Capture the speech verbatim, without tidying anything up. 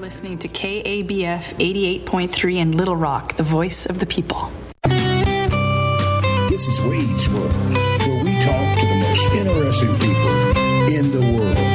listening to K A B F eighty-eight point three in Little Rock, the voice of the people. This is Wade's World, where we talk to the most interesting people in the world.